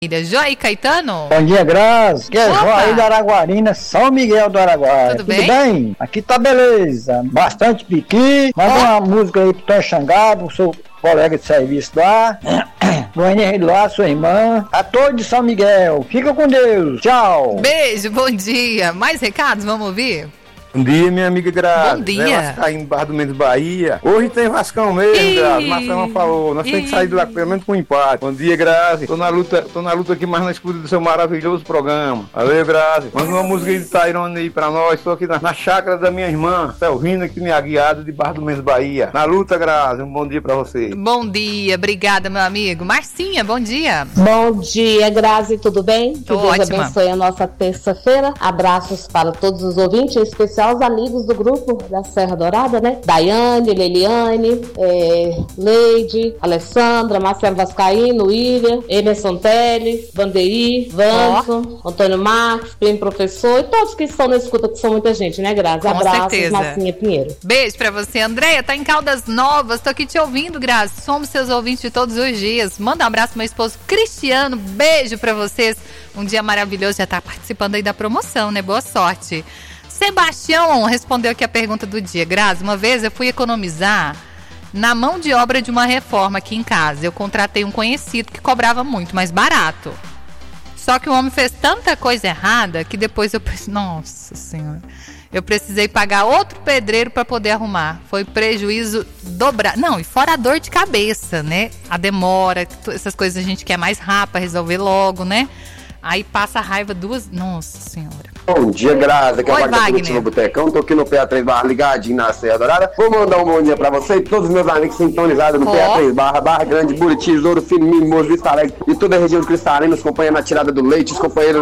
Joy Caetano? Bom dia, Grazi. Que é Joy do Araguarina, São Miguel do Araguaia. Tudo bem? Aqui tá beleza. Bastante piqui. Manda uma música aí pro Tom Xangado, pro seu colega de serviço lá. Do Henrique lá, sua irmã. A todos de São Miguel. Fica com Deus. Tchau. Beijo, bom dia. Mais recados, vamos ouvir? Bom dia, minha amiga Grazi. Bom dia. Vascaíno, Barra do Mendes, Bahia. Hoje tem Vascão mesmo, Grazi. Marcelo falou. Nós temos que sair de lá pelo menos com um empate. Bom dia, Grazi. Tô na luta aqui, mas na escuta do seu maravilhoso programa. Valeu, Grazi. Manda uma música de Tairone aí pra nós. Tô aqui na chácara da minha irmã, Selvina, que me guiado de Barra do Mendes, Bahia. Na luta, Grazi. Um bom dia pra você. Bom dia, obrigada, meu amigo. Marcinha, bom dia. Bom dia, Grazi, tudo bem? Que Deus ótima. abençoe a nossa terça-feira. Abraços para todos os ouvintes, em especial os amigos do grupo da Serra Dourada, né? Daiane, Leliane, Leide, Alessandra, Marcelo Vascaíno, William, Emerson Teles, Vandeir, Vanson, Antônio Marques, Primo Professor e todos que estão na escuta, que são muita gente, né, Grazi? Com Abraços, certeza. Marcinha Pinheiro. Beijo pra você, Andréia. Tá em Caldas Novas, tô aqui te ouvindo, Grazi. Somos seus ouvintes de todos os dias. Manda um abraço pro meu esposo Cristiano. Beijo pra vocês. Um dia maravilhoso. Já tá participando aí da promoção, né? Boa sorte. Sebastião respondeu aqui a pergunta do dia. Grazi, uma vez eu fui economizar na mão de obra de uma reforma aqui em casa. Eu contratei um conhecido que cobrava muito mais barato. Só que o homem fez tanta coisa errada que depois eu pensei, nossa senhora, eu precisei pagar outro pedreiro para poder arrumar. Foi prejuízo dobrado. Não, e fora a dor de cabeça, né? A demora, essas coisas a gente quer mais rápido, resolver logo, né? Aí passa a raiva duas... Nossa senhora. Bom dia, Grazi. Aqui é Oi, a Wagner Wagner. Botecão. Tô aqui no PA3 Barra ligadinho na Serra Dourada. Vou mandar um bom dia pra você e todos os meus amigos sintonizados no PA3 Barra Grande, Buriti, Ouro Fino, Mimoso, Vista Alegre e toda a região de Cristalina, os companheiros na tirada do leite, os companheiros